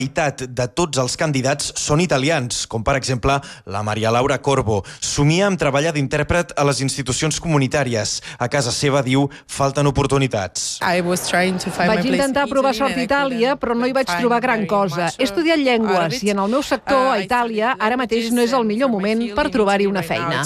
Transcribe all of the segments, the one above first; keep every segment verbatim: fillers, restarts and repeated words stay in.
de tots els candidats són italians, com per exemple la Maria Laura Corbo. Somia amb treballar d'intèrpret a les institucions comunitàries. A casa seva, diu, falten oportunitats. Vaig intentar provar sort a Itàlia, però no hi vaig trobar gran cosa. He estudiat llengües i en el meu sector, a Itàlia, ara mateix no és el millor moment per trobar-hi una feina.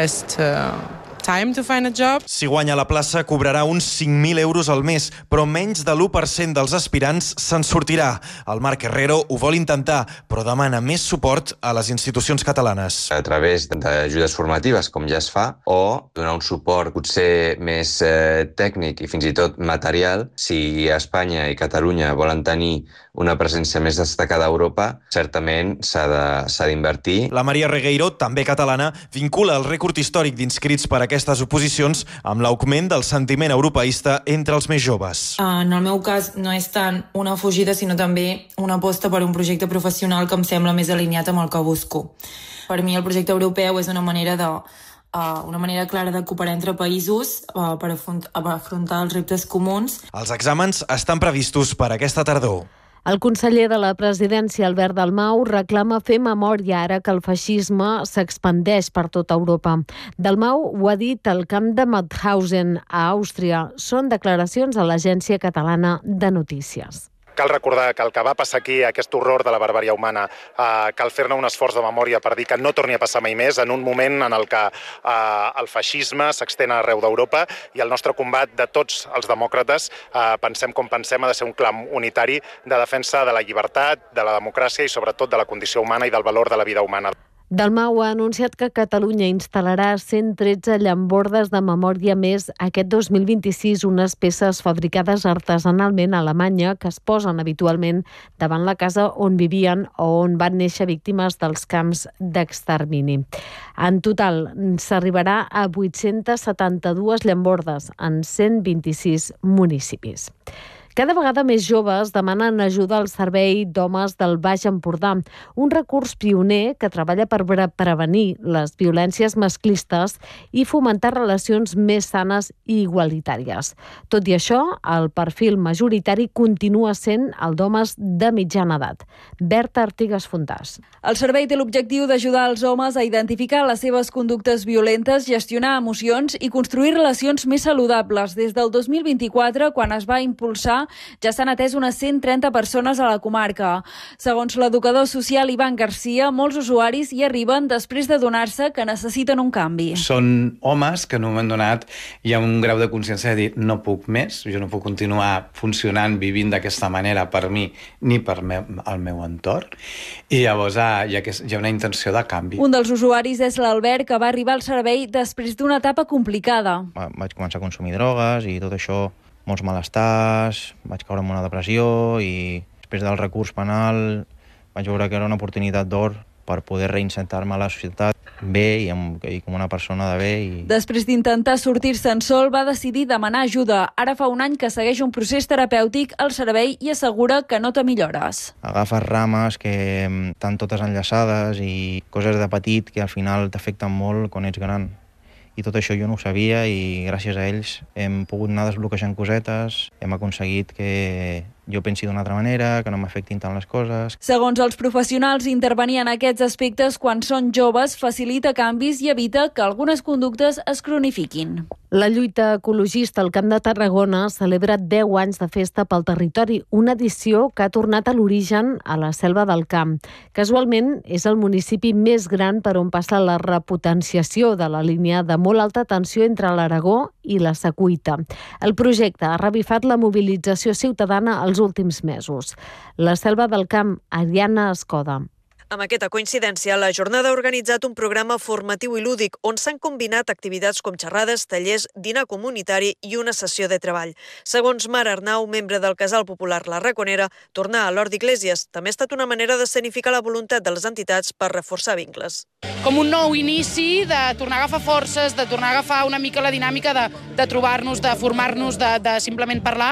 Si guanya la plaça, cobrarà uns cinc mil euros al mes, però menys de l'u per cent dels aspirants se'n sortirà. El Marc Herrero ho vol intentar, però demana més suport a les institucions catalanes. A través d'ajudes formatives, com ja es fa, o donar un suport potser més eh, tècnic i fins i tot material. Si Espanya i Catalunya volen tenir una presència més destacada a Europa, certament s'ha d'invertir. La Maria Regueiro, també catalana, vincula el rècord històric d'inscrits per aquestes oposicions amb l'augment del sentiment europeista entre els més joves. En el meu cas no és tant una fugida, sinó també una aposta per un projecte professional que em sembla més alineat amb el que busco. Per mi el projecte europeu és una manera de Uh, una manera clara de cooperar entre països uh, per afrontar els reptes comuns. Els exàmens estan previstos per aquesta tardor. El conseller de la presidència, Albert Dalmau, reclama fer memòria ara que el feixisme s'expandeix per tota Europa. Dalmau ho ha dit al camp de Mauthausen, a Àustria. Són declaracions a l'Agència Catalana de Notícies. Cal recordar que el que va passar aquí, aquest horror de la barbària humana, eh, cal fer-ne un esforç de memòria per dir que no torni a passar mai més en un moment en el que eh, el feixisme s'extén arreu d'Europa i el nostre combat de tots els demòcrates, eh, pensem com pensem, ha de ser un clam unitari de defensa de la llibertat, de la democràcia i sobretot de la condició humana i del valor de la vida humana. Dalmau ha anunciat que Catalunya instal·larà cent tretze llambordes de memòria més aquest dos mil vint-i-sis, unes peces fabricades artesanalment a Alemanya que es posen habitualment davant la casa on vivien o on van néixer víctimes dels camps d'extermini. En total, s'arribarà a vuit-centes setanta-dues llambordes en cent vint-i-sis municipis. Cada vegada més joves demanen ajuda al Servei d'Homes del Baix Empordà, un recurs pioner que treballa per prevenir les violències masclistes i fomentar relacions més sanes i igualitàries. Tot i això, el perfil majoritari continua sent el d'homes de mitjana edat. Berta Artigas Fontàs. El servei té l'objectiu d'ajudar els homes a identificar les seves conductes violentes, gestionar emocions i construir relacions més saludables. Des del dos mil vint-i-quatre, quan es va impulsar, ja s'han atès unes cent trenta persones a la comarca. Segons l'educador social Ivan Garcia, molts usuaris hi arriben després de donar-se que necessiten un canvi. Són homes que en un moment donat hi ha un grau de consciència de dir no puc més, jo no puc continuar funcionant, vivint d'aquesta manera per mi ni per el meu entorn, i llavors hi ha, hi ha una intenció de canvi. Un dels usuaris és l'Albert, que va arribar al servei després d'una etapa complicada. Vaig començar a consumir drogues i tot això, molts malestars, vaig caure en una depressió i després del recurs penal vaig veure que era una oportunitat d'or per poder reinserir-me a la societat bé i, amb, i com una persona de bé. I... Després d'intentar sortir-se'n sol, va decidir demanar ajuda. Ara fa un any que segueix un procés terapèutic al servei i assegura que nota millores. Agafes rames que estan totes enllaçades i coses de petit que al final t'afecten molt quan ets gran. I tot això jo no ho sabia i gràcies a ells hem pogut anar desbloquejant cosetes, hem aconseguit que jo pensi d'una altra manera, que no m'afectin tant les coses. Segons els professionals, intervenir en aquests aspectes quan són joves facilita canvis i evita que algunes conductes es cronifiquin. La lluita ecologista al Camp de Tarragona celebra deu anys de festa pel territori, una edició que ha tornat a l'origen a la Selva del Camp. Casualment, és el municipi més gran per on passa la repotenciació de la línia de molt alta tensió entre l'Aragó i la Secuita. El projecte ha revifat la mobilització ciutadana als últims mesos. La Selva del Camp, Ariana Escoda. Amb aquesta coincidència, la jornada ha organitzat un programa formatiu i lúdic on s'han combinat activitats com xerrades, tallers, dinar comunitari i una sessió de treball. Segons Mar Arnau, membre del Casal Popular La Raconera, tornar a l'Hort d'Iglesias també ha estat una manera d'escenificar la voluntat de les entitats per reforçar vincles. Com un nou inici de tornar a agafar forces, de tornar a agafar una mica la dinàmica de, de trobar-nos, de formar-nos, de, de simplement parlar,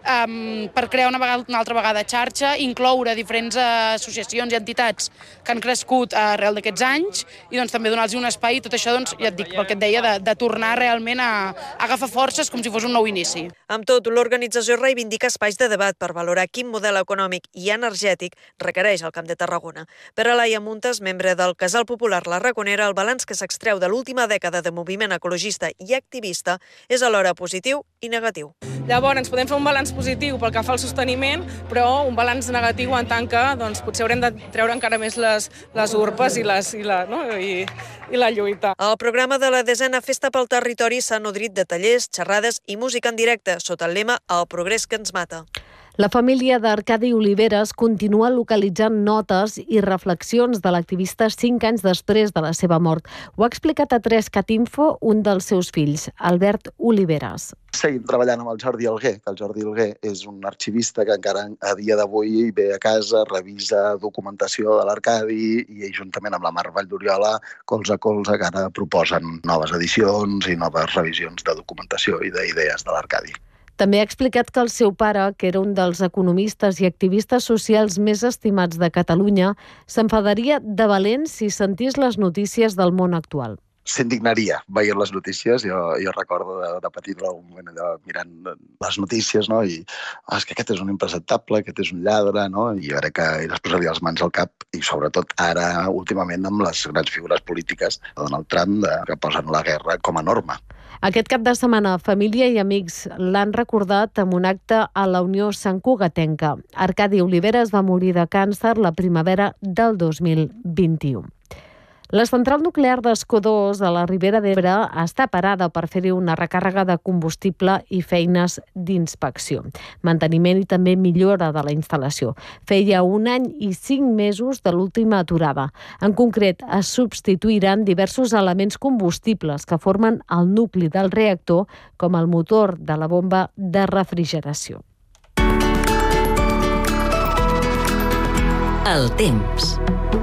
um, per crear una, vegada, una altra vegada xarxa, incloure diferents associacions i entitats que han crescut arrel d'aquests anys i doncs, també donar-los un espai, tot això, doncs, ja et dic, pel que et deia, de, de tornar realment a, a agafar forces com si fos un nou inici. Amb tot, l'organització reivindica espais de debat per valorar quin model econòmic i energètic requereix el Camp de Tarragona. Per a Laia Muntes, membre del Casal Popular La Raconera, el balanç que s'extreu de l'última dècada de moviment ecologista i activista és alhora positiu i negatiu. Llavors, podem fer un balanç positiu pel que fa al sosteniment, però un balanç negatiu en tant que doncs, potser haurem de treure encara més les, les urpes i, les, i, la, no? I, i la lluita. El programa de la desena Festa pel Territori s'ha nodrit de tallers, xerrades i música en directe, sota el lema El progrés que ens mata. La família d'Arcadi Oliveres continua localitzant notes i reflexions de l'activista cinc anys després de la seva mort. Ho ha explicat a tres cat info un dels seus fills, Albert Oliveres. Seguim treballant amb el Jordi Alguer, que el Jordi Alguer és un arxivista que encara a dia d'avui ve a casa, revisa documentació de l'Arcadi i juntament amb la Mar Valldoriola, colze a colze, que ara proposen noves edicions i noves revisions de documentació i d'idees de l'Arcadi. També ha explicat que el seu pare, que era un dels economistes i activistes socials més estimats de Catalunya, s'enfadaria de valent si sentís les notícies del món actual. S'indignaria veient les notícies. Jo, jo recordo de, de petit en algun moment allò, mirant les notícies, no? I oh, és que aquest és un impresentable, aquest és un lladre, no? I jo crec que ell es posaria les mans al cap, i sobretot ara, últimament, amb les grans figures polítiques de Donald Trump, de, que posen la guerra com a norma. Aquest cap de setmana, família i amics l'han recordat amb un acte a la Unió Sant Cugatenca. Arcadi Oliveres va morir de càncer la primavera del dos mil vint-i-u. La central nuclear d'Escó dos a la Ribera d'Ebre està parada per fer-hi una recàrrega de combustible i feines d'inspecció, manteniment i també millora de la instal·lació. Feia un any i cinc mesos de l'última aturada. En concret, es substituiran diversos elements combustibles que formen el nucli del reactor, com el motor de la bomba de refrigeració. El temps.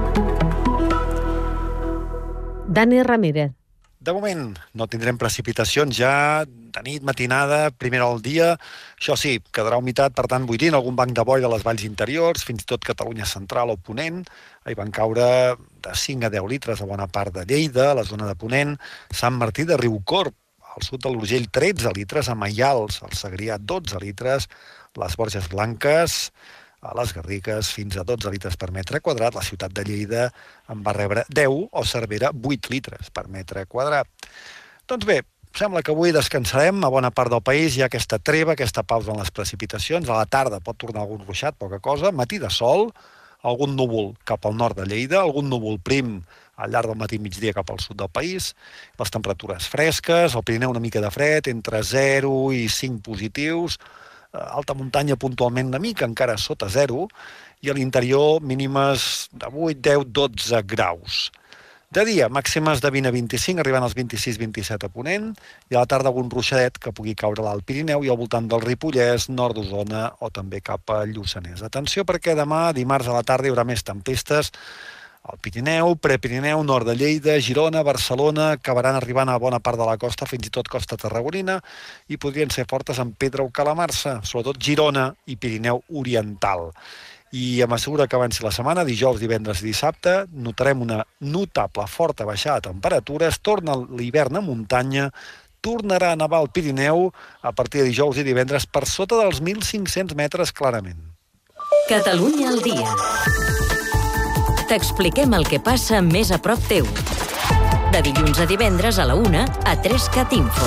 Dani Ramírez. De moment no tindrem precipitacions ja de nit, matinada, primera del dia. Això sí, quedarà humitat, per tant, buidint algun banc de boira a les valls interiors, fins i tot Catalunya central o Ponent. Hi van caure de cinc a deu litres a bona part de Lleida, a la zona de Ponent, Sant Martí de Riucorb, al sud de l'Urgell tretze litres, a Maials, al Segrià dotze litres, les Borges Blanques, a les Garrigues fins a dotze litres per metre quadrat. La ciutat de Lleida en va rebre deu o Cervera vuit litres per metre quadrat. Doncs bé, sembla que avui descansarem a bona part del país. Hi ha aquesta treva, aquesta pausa en les precipitacions. A la tarda pot tornar algun ruixat, poca cosa. Matí de sol, algun núvol cap al nord de Lleida, algun núvol prim al llarg del matí i migdia cap al sud del país. Les temperatures fresques, al Pirineu una mica de fred, entre zero i cinc positius, alta muntanya puntualment una mica, encara sota zero, i a l'interior mínimes de vuit, deu, dotze graus. De dia, màximes de vint a vint-i-cinc, arribant als vint-i-sis vint-i-set a Ponent, i a la tarda algun ruixadet que pugui caure a l'Alt Pirineu i al voltant del Ripollès, nord d'Osona o també cap a Lluçanès. Atenció perquè demà, dimarts a la tarda, hi haurà més tempestes al Pirineu, Prepirineu, nord de Lleida, Girona, Barcelona, acabaran arribant a bona part de la costa, fins i tot costa tarragonina, i podrien ser fortes en Pedra o Calamarsa, sobretot Girona i Pirineu Oriental. I a mesura que avanci la setmana, dijous, divendres i dissabte, notarem una notable forta baixada de temperatures, torna l'hivern a muntanya, tornarà a nevar al Pirineu a partir de dijous i divendres per sota dels mil cinc-cents metres clarament. Catalunya al dia. T'expliquem el que passa més a prop teu. De dilluns a divendres a la una a tres cat info.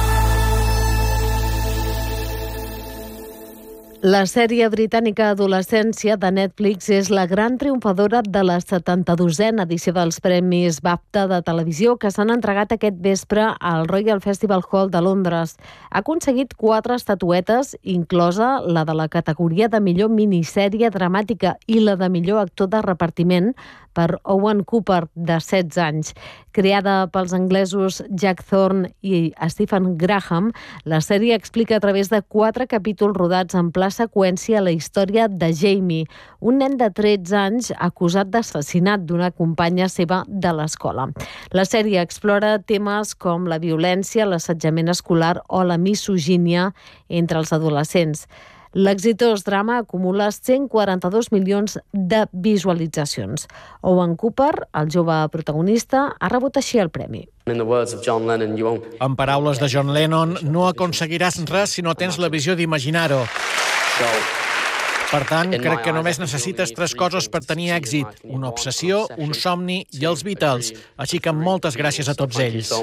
La sèrie britànica Adolescència de Netflix és la gran triomfadora de la setanta-dosena edició dels Premis BAFTA de televisió que s'han entregat aquest vespre al Royal Festival Hall de Londres. Ha aconseguit quatre estatuetes, inclosa la de la categoria de millor minissèrie dramàtica i la de millor actor de repartiment per Owen Cooper, de setze anys. Creada pels anglesos Jack Thorne i Stephen Graham, la sèrie explica a través de quatre capítols rodats en pla seqüència la història de Jamie, un nen de tretze anys acusat d'assassinat d'una companya seva de l'escola. La sèrie explora temes com la violència, l'assetjament escolar o la misogínia entre els adolescents. L'exitós drama acumula cent quaranta-dos milions de visualitzacions. Owen Cooper, el jove protagonista, ha rebut així el premi. En paraules de John Lennon, no aconseguiràs res si no tens la visió d'imaginar-ho. Per tant, crec que només necessites tres coses per tenir èxit. Una obsessió, un somni i els Beatles. Així que moltes gràcies a tots ells.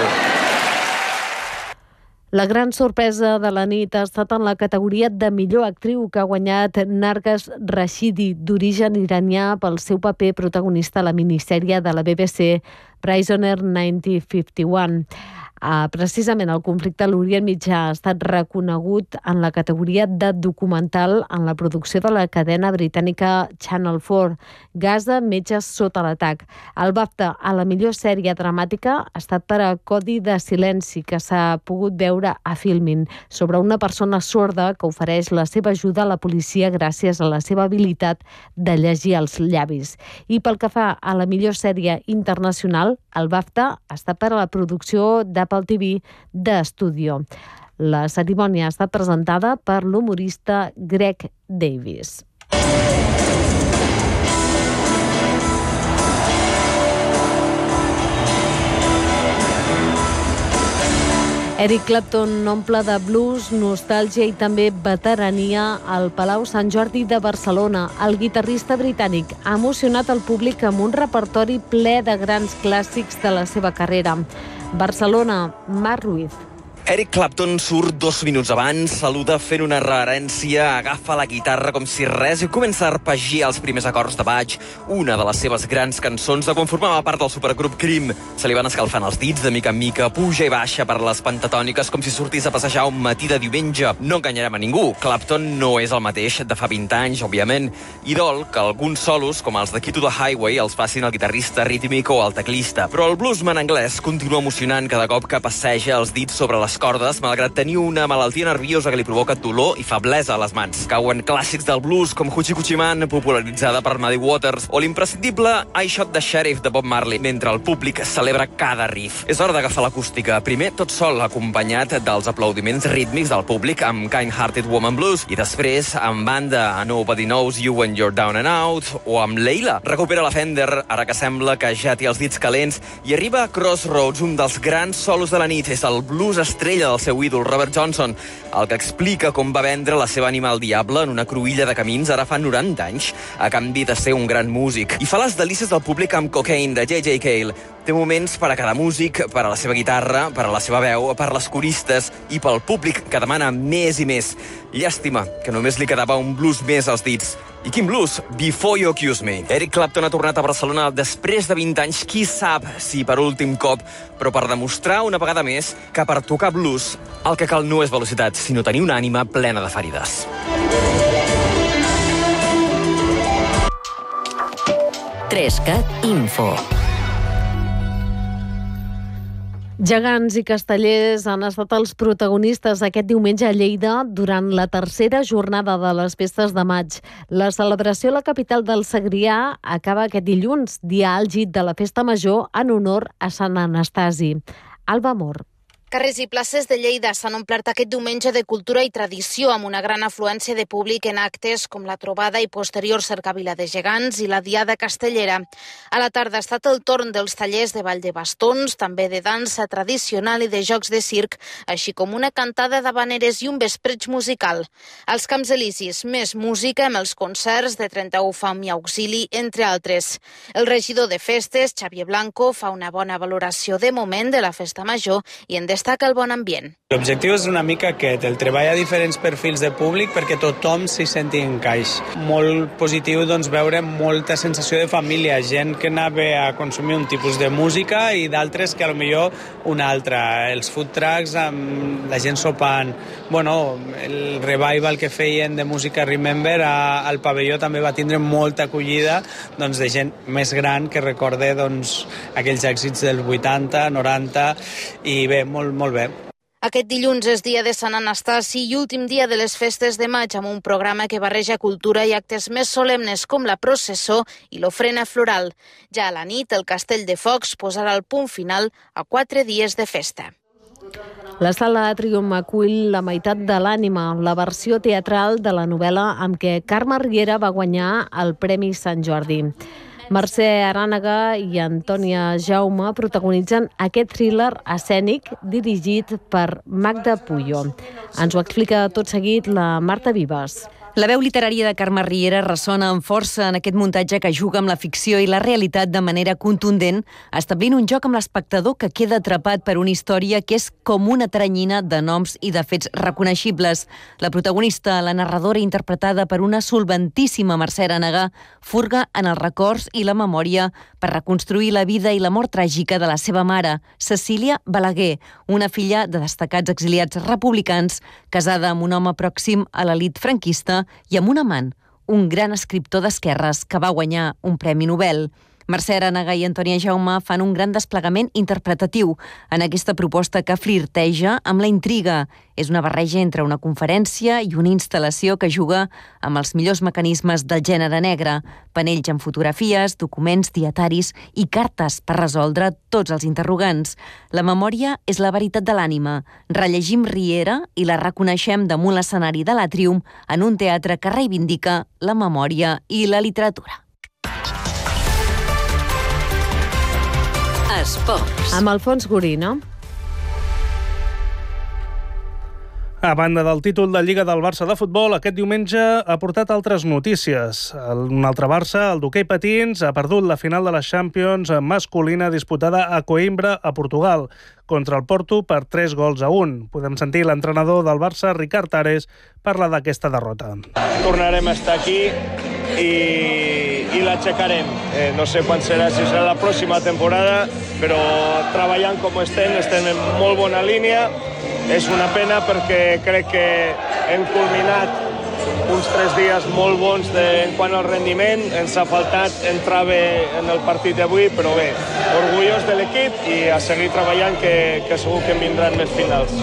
La gran sorpresa de la nit ha estat en la categoria de millor actriu que ha guanyat Narges Rashidi, d'origen iranià, pel seu paper protagonista a la minissèrie de la B B C Prisoner mil nou cents cinquanta u. Uh, precisament el conflicte a l'Orient Mitjà ha estat reconegut en la categoria de documental en la producció de la cadena britànica Channel four, Gaza, metges sota l'atac. El BAFTA a la millor sèrie dramàtica ha estat per a Codi de silenci, que s'ha pogut veure a Filmin, sobre una persona sorda que ofereix la seva ajuda a la policia gràcies a la seva habilitat de llegir els llavis. I pel que fa a la millor sèrie internacional, el BAFTA ha estat per a la producció d'Apple T V d'Estudio. La cerimònia ha estat presentada per l'humorista Greg Davis. Eric Clapton omple de blues, nostàlgia i també veterania al Palau Sant Jordi de Barcelona. El guitarrista britànic ha emocionat el públic amb un repertori ple de grans clàssics de la seva carrera. Barcelona, Marc Ruiz. Eric Clapton surt dos minuts abans, saluda fent una reverència, agafa la guitarra com si res i comença a arpegiar els primers acords de Bach, una de les seves grans cançons de quan formava part del supergrup Cream. Se li van escalfant els dits de mica en mica, puja i baixa per les pentatòniques com si sortís a passejar un matí de diumenge. No enganyarem a ningú, Clapton no és el mateix de fa vint anys, òbviament, i dol que alguns solos, com els de Key to the Highway, els facin el guitarrista rítmic o el teclista. Però el bluesman anglès continua emocionant cada cop que passeja els dits sobre les cordes, malgrat tenir una malaltia nerviosa que li provoca dolor i feblesa a les mans. Cauen clàssics del blues com Hoochie Coochie Man, popularitzada per Muddy Waters, o l'imprescindible I Shot the Sheriff de Bob Marley, mentre el públic celebra cada riff. És hora d'agafar l'acústica, primer tot sol, acompanyat dels aplaudiments rítmics del públic amb Kind-Hearted Woman Blues, i després amb banda a Nobody Knows You When You're Down and Out, o amb Leila. Recupera la Fender, ara que sembla que ja té els dits calents, i arriba a Crossroads, un dels grans solos de la nit. És el blues estrella del seu ídol, Robert Johnson, el que explica com va vendre la seva ànima al diable en una cruïlla de camins ara fa noranta anys, a canvi de ser un gran músic. I fa les delícies del públic amb Cocaine, de J J Cale. Té moments per a cada músic, per a la seva guitarra, per a la seva veu, per les coristes i pel públic que demana més i més. Llàstima que només li quedava un blues més als dits. I quin blues? Before You Accuse Me. Eric Clapton ha tornat a Barcelona després de vint anys, qui sap si per últim cop, però per demostrar una vegada més que per tocar blues el que cal no és velocitat, sinó tenir una ànima plena de ferides. Trescat Info. Gegants i castellers han estat els protagonistes aquest diumenge a Lleida durant la tercera jornada de les festes de maig. La celebració a la capital del Segrià acaba aquest dilluns, dia àlgid de la festa major en honor a Sant Anastasi. Alba Mor. Carrers i places de Lleida s'han omplert aquest diumenge de cultura i tradició amb una gran afluència de públic en actes com la trobada i posterior cercavila de gegants i la diada castellera. A la tarda ha estat el torn dels tallers de ball de bastons, també de dansa tradicional i de jocs de circ, així com una cantada d'habaneres i un vespreig musical. Als Camps Elisis, més música amb els concerts de trenta-u Fam i Auxili, entre altres. El regidor de festes, Xavier Blanco, fa una bona valoració de moment de la festa major i en destaca el bon ambient. L'objectiu és una mica aquest, el treball a diferents perfils de públic perquè tothom s'hi senti en caix. Molt positiu doncs, veure molta sensació de família, gent que anava a consumir un tipus de música i d'altres que potser una altra. Els food trucks amb la gent sopant. Bueno, el revival que feien de música Remember a, al pavelló també va tindre molta acollida doncs, de gent més gran que recorde doncs, aquells èxits dels vuitanta, noranta i bé, molt, molt bé. Aquest dilluns és dia de Sant Anastasi i últim dia de les festes de maig amb un programa que barreja cultura i actes més solemnes com la processó i l'ofrena floral. Ja a la nit, el Castell de Focs posarà el punt final a quatre dies de festa. La sala Atrium acull La meitat de l'ànima, la versió teatral de la novel·la amb què Carme Riera va guanyar el Premi Sant Jordi. Mercè Arànega i Antònia Jaume protagonitzen aquest thriller escènic dirigit per Magda Puyo. Ens ho explica tot seguit la Marta Vives. La veu literària de Carme Riera ressona amb força en aquest muntatge que juga amb la ficció i la realitat de manera contundent, establint un joc amb l'espectador que queda atrapat per una història que és com una teranyina de noms i de fets reconeixibles. La protagonista, la narradora interpretada per una solventíssima Mercè Arànega, furga en els records i la memòria per reconstruir la vida i la mort tràgica de la seva mare, Cecília Balaguer, una filla de destacats exiliats republicans, casada amb un home pròxim a l'elit franquista i amb un amant, un gran escriptor d'esquerres que va guanyar un Premi Nobel. Mercè Arànega i Antònia Jaume fan un gran desplegament interpretatiu en aquesta proposta que flirteja amb la intriga. És una barreja entre una conferència i una instal·lació que juga amb els millors mecanismes del gènere negre, panells amb fotografies, documents, dietaris i cartes per resoldre tots els interrogants. La memòria és la veritat de l'ànima. Rellegim Riera i la reconeixem damunt l'escenari de l'Atrium en un teatre que reivindica la memòria i la literatura. Esports. Amb Alfons Gorina. A banda del títol de Lliga del Barça de futbol, aquest diumenge ha portat altres notícies. Un altre Barça, el d'hoquei patins, ha perdut la final de la Champions masculina disputada a Coimbra, a Portugal, contra el Porto per tres gols a un. Podem sentir l'entrenador del Barça, Ricard Ares, parlar d'aquesta derrota. Tornarem a estar aquí i, i l'aixecarem. Eh, no sé quan serà, si serà la pròxima temporada, però treballant com estem, estem en molt bona línia. És una pena perquè crec que hem culminat uns tres dies molt bons de, en quant al rendiment. Ens ha faltat entrar bé en el partit d'avui, però bé, orgullós de l'equip i a seguir treballant, que, que segur que en vindran més finals.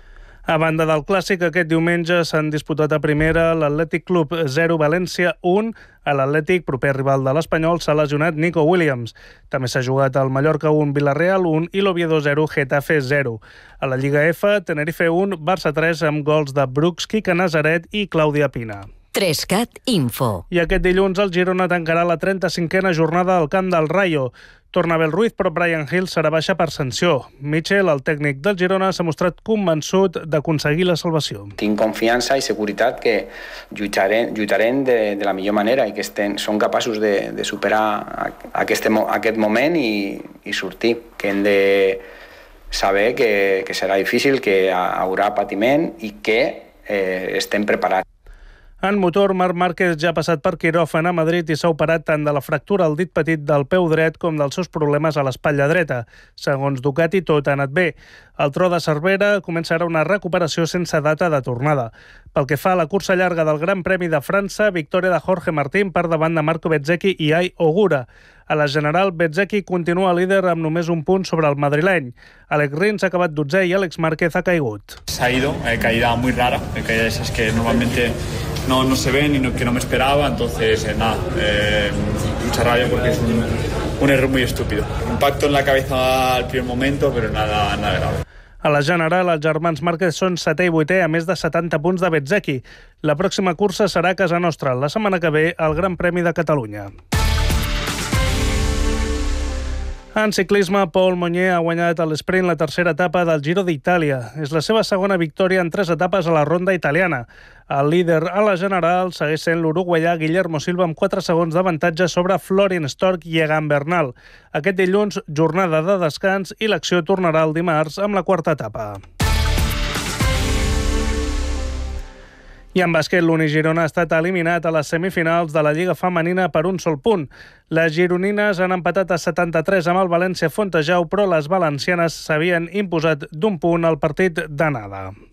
A banda del Clàssic, aquest diumenge s'han disputat a primera l'Atlètic Club zero, València un. A l'Atlètic, proper rival de l'Espanyol, s'ha lesionat Nico Williams. També s'ha jugat el Mallorca un, Villarreal un i l'Oviedo zero, Getafe zero. A la Lliga F, Tenerife un, Barça tres amb gols de Brooks, Quique Nazaret i Clàudia Pina. Trescat Info. I aquest dilluns el Girona tancarà la trenta-cinquena jornada al camp del Rayo. Torna Abel Ruiz, però Brian Hill serà baixa per sanció. Michel, el tècnic del Girona, s'ha mostrat convençut d'aconseguir la salvació. Tinc confiança i seguretat que lluitarem, lluitarem de, de la millor manera i que estem, són capaços de, de superar aquest, aquest moment i, i sortir. Que hem de saber que, que serà difícil, que hi haurà patiment i que eh, estem preparats. En motor, Marc Márquez ja ha passat per quiròfan a Madrid i s'ha operat tant de la fractura al dit petit del peu dret com dels seus problemes a l'espatlla dreta. Segons Ducati, tot ha anat bé. El tro de Cervera comença ara una recuperació sense data de tornada. Pel que fa a la cursa llarga del Gran Premi de França, victòria de Jorge Martín per davant de Marco Bezzecchi i Ai Ogura. A la general, Bezzecchi continua líder amb només un punt sobre el madrileny. Alex Rins ha acabat dotzè i Àlex Márquez ha caigut. Se ha ido, eh, caída muy rara, eh, caída esas que normalmente no, no se ven y no, que no me esperaba, entonces eh, nada, eh, mucha rabia porque es un, un error muy estúpido. Impacto en la cabeza al primer momento, pero nada, nada grave. A la general, els germans Márquez són setè i vuitè a més de setanta punts de Bezzecchi. La pròxima cursa serà a casa nostra, la setmana que ve, al Gran Premi de Catalunya. En ciclisme, Paul Monnier ha guanyat a l'esprint la tercera etapa del Giro d'Itàlia. És la seva segona victòria en tres etapes a la ronda italiana. El líder a la general segueix sent l'uruguaià Guillermo Silva amb quatre segons d'avantatge sobre Florin Stork i Egan Bernal. Aquest dilluns, jornada de descans i l'acció tornarà el dimarts amb la quarta etapa. I en bàsquet, l'Uni Girona ha estat eliminat a les semifinals de la Lliga Femenina per un sol punt. Les gironines han empatat a setanta-tres amb el València Fontejau, però les valencianes s'havien imposat d'un punt al partit d'anada.